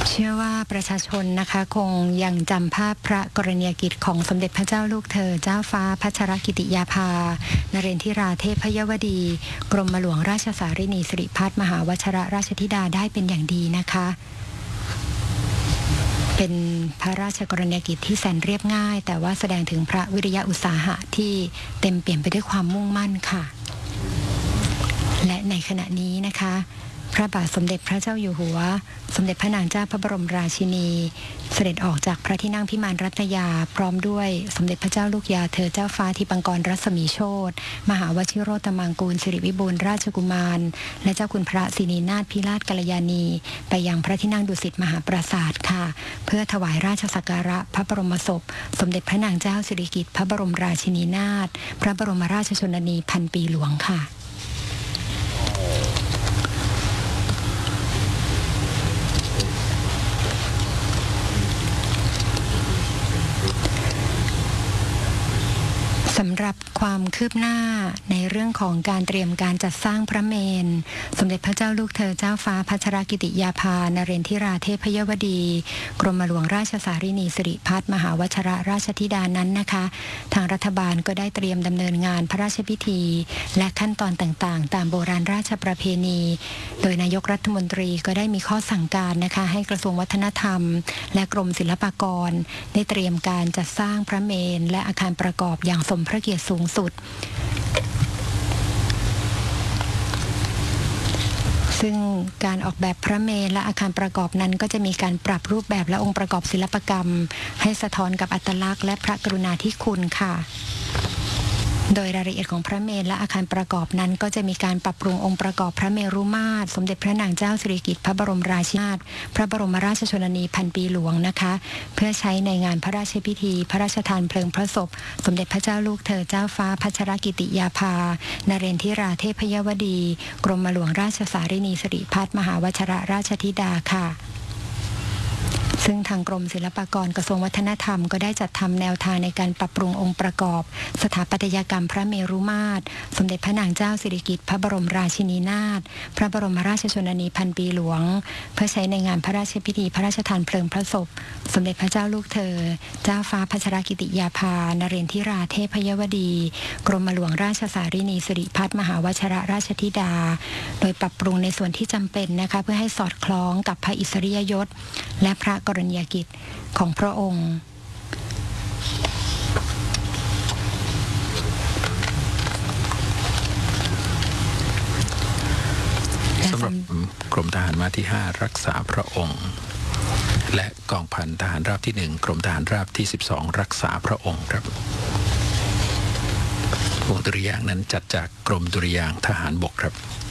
เชื่อว่าประชาชนนะคะคงยังจำภาพพระกรณียกิจของสมเด็จพระเจ้าลูกเธอเจ้าฟ้าพัชรกิติยาภานเรนทิราเทพยวดี กรมหลวงราชสารินีสิริพัฒน์มหาวชิรราชธิดาได้เป็นอย่างดีนะคะเป็นพระราชกรณียกิจที่แสนเรียบง่ายแต่ว่าแสดงถึงพระวิริยะอุตสาหะที่เต็มเปี่ยมไปด้วยความมุ่งมั่นค่ะและในขณะนี้นะคะพระบาทสมเด็จพระเจ้าอยู่หัวสมเด็จพระนางเจ้าพระบรมราชินีเสด็จออกจากพระที่นั่งพิมานรัตยาพร้อมด้วยสมเด็จพระเจ้าลูกยาเธอเจ้าฟ้าธิปังกรรัศมีโชติมหาวชิโรตมังกูลสิริวิบูลย์ราชกุมารและเจ้าคุณพระศินีนาถพิราชกัลยาณีไปยังพระที่นั่งดุสิตมหาปราสาทค่ะเพื่อถวายราชสักการะพระบรมศพสมเด็จพระนางเจ้าสิริกิติ์พระบรมราชินีนาถพระบรมราชชนนีพันปีหลวงค่ะสำหรับความคืบหน้าในเรื่องของการเตรียมการจัดสร้างพระเมรุสมเด็จพระเจ้าลูกเธอเจ้าฟ้าพัชรกิติยาภานเรนทิราเทพยวดี กรมหลวงราชสารินีสิริพัฒน์มหาวชิรราชธิดานั้นนะคะทางรัฐบาลก็ได้เตรียมดำเนินงานพระราชพิธีและขั้นตอนต่างๆตามโบราณราชประเพณีโดยนายกรัฐมนตรีก็ได้มีข้อสั่งการนะคะให้กระทรวงวัฒนธรรมและกรมศิลปากรได้เตรียมการจัดสร้างพระเมรุและอาคารประกอบอย่างสมพระเกียรติสูงสุดซึ่งการออกแบบพระเมรุและอาคารประกอบนั้นก็จะมีการปรับรูปแบบและองค์ประกอบศิลปกรรมให้สะท้อนกับอัตลักษณ์และพระกรุณาธิคุณค่ะโดยรายละเอียดของพระเมรุและอาคารประกอบนั้นก็จะมีการปรับปรุงองค์ประกอบพระเมรุมาตรสมเด็จพระนางเจ้าสิริกิติ์พระบรมราชินีนาถพระบรมราชชนนีพันปีหลวงนะคะเพื่อใช้ในงานพระราชพิธีพระราชทานเพลิงพระศพสมเด็จพระเจ้าลูกเธอเจ้าฟ้าพัชรกิติยาภานเรนทิราเทพยวดี กรมหลวงราชสารินีสิริพัฒน์มหาวชิรราชธิดาค่ะซึ่งทางกรมศิลปากรกระทรวงวัฒนธรรมก็ได้จัดทำแนวทางในการปรับปรุงองค์ประกอบสถาปัตยกรรมพระเมรุมาตรสมเด็จพระนางเจ้าสิริกิติ์พระบรมราชินีนาถพระบรมราชชนนีพันปีหลวงเพื่อใช้ในงานพระราชพิธีพระราชทานเพลิงพระศพสมเด็จพระเจ้าลูกเธอเจ้าฟ้าพัชรกิติยาภานเรนทิราเทพยวดี กรมหลวงราชสารินีสิริพัฒน์มหาวชิรราชธิดาโดยปรับปรุงในส่วนที่จำเป็นนะคะเพื่อให้สอดคล้องกับพระอิสริยยศและพระกรณียกิจของพระองค์สำหรับกรมทหารม้าที่ 5 รักษาพระองค์และกองพันทหารราบที่ 1 กรมทหารราบที่ 12 รักษาพระองค์ครับวงดุริยางค์นั้นจัดจากกรมดุริยางค์ทหารบกครับ